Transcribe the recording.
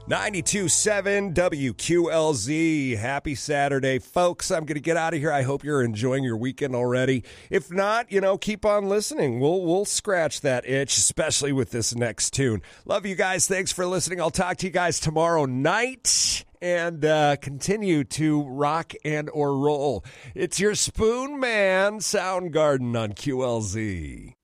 92.7 WQLZ. Happy Saturday, folks. I'm going to get out of here. I hope you're enjoying your weekend already. If not, keep on listening. We'll scratch that itch, especially with this next tune. Love you guys. Thanks for listening. I'll talk to you guys tomorrow night and continue to rock and or roll. It's your Spoon Man Soundgarden on QLZ.